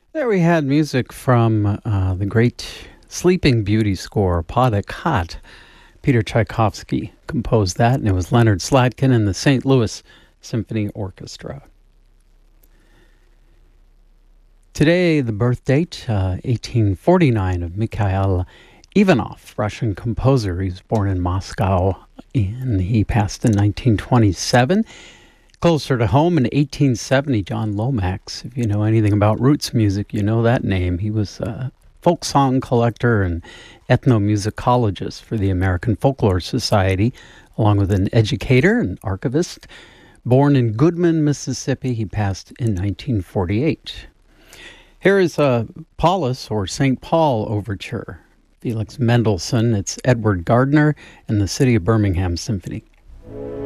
There we had music from the great Sleeping Beauty score, Pas de Quatre. Peter Tchaikovsky composed that, and it was Leonard Slatkin and the St. Louis Symphony Orchestra. Today, the birth date, 1849, of Mikhail Ivanov, Russian composer. He was born in Moscow, and he passed in 1927. Closer to home, in 1870, John Lomax. If you know anything about roots music, you know that name. He was a folk song collector and ethnomusicologist for the American Folklore Society, along with an educator and archivist. Born in Goodman, Mississippi, he passed in 1948. Here is a Paulus, or St. Paul, overture. Felix Mendelssohn, it's Edward Gardner and the City of Birmingham Symphony.